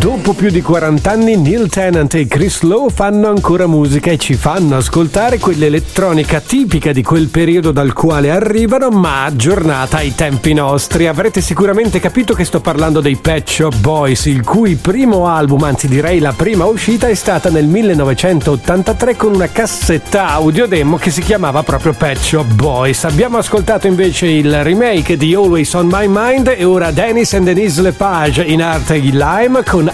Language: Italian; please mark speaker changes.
Speaker 1: Dopo più di 40 anni Neil Tennant e Chris Lowe fanno ancora musica e ci fanno ascoltare quell'elettronica tipica di quel periodo dal quale arrivano, ma aggiornata ai tempi nostri. Avrete sicuramente capito che sto parlando dei Pet Shop Boys, il cui primo album, anzi direi la prima uscita, è stata nel 1983 con una cassetta audio demo che si chiamava proprio Pet Shop Boys. Abbiamo ascoltato invece il remake di Always on My Mind e ora Dennis and Denise Lepage in arte Lime con